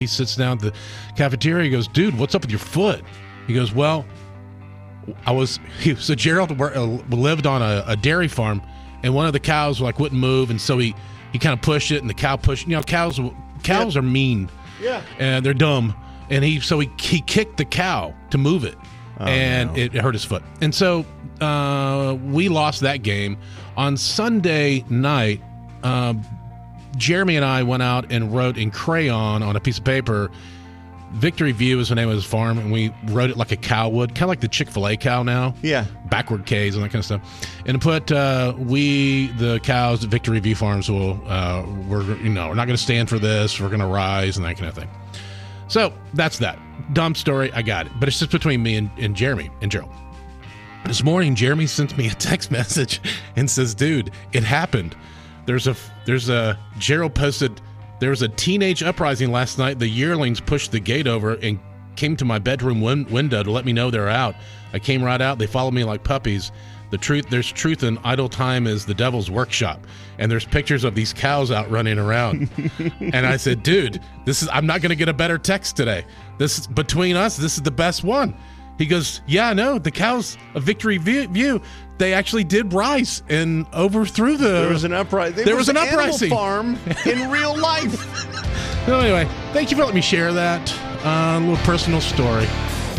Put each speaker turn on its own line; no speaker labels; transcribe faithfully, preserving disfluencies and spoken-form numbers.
He sits down at the cafeteria. He goes, dude, what's up with your foot? He goes, well, I was he, so Gerald uh, lived on a, a dairy farm, and one of the cows like wouldn't move, and so he he kind of pushed it, and the cow pushed. You know, cows cows yeah. are mean,
yeah,
and they're dumb, and he so he he kicked the cow to move it, oh, and no. it, it hurt his foot, and so uh, we lost that game. On Sunday night, uh, Jeremy and I went out and wrote in crayon on a piece of paper. Victory View is the name of his farm, and we wrote it like a cow would, kind of like the Chick-fil-A cow now.
Yeah.
Backward K's and that kind of stuff. And put, uh, we, the cows at Victory View Farms, will, uh, we're, you know, we're not going to stand for this. We're going to rise and that kind of thing. So that's that. Dumb story. I got it. But it's just between me and, and Jeremy and Gerald. This morning, Jeremy sent me a text message and says, dude, it happened. There's a, there's a, Gerald posted, there was a teenage uprising last night. The yearlings pushed the gate over and came to my bedroom win- window to let me know they're out. I came right out. They followed me like puppies. The truth, there's truth in idle time is the devil's workshop. And there's pictures of these cows out running around. And I said, dude, this is, I'm not going to get a better text today. This is between us. This is the best one. He goes, yeah, I know. The cows of Victory View, they actually did rise and overthrew the...
There was an uprising.
There, there was, was an uprising.
Farm in real life.
So anyway, thank you for letting me share that uh, little personal story.